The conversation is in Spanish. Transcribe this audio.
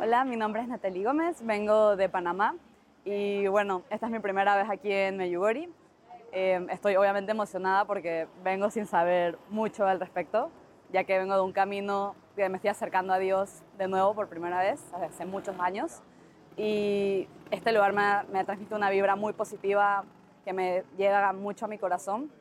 Hola, mi nombre es Natalie Gómez, vengo de Panamá y bueno, esta es mi primera vez aquí en Medjugorje. Estoy obviamente emocionada porque vengo sin saber mucho al respecto, ya que vengo de un camino que me estoy acercando a Dios de nuevo por primera vez, hace muchos años. Y este lugar me transmite una vibra muy positiva que me llega mucho a mi corazón.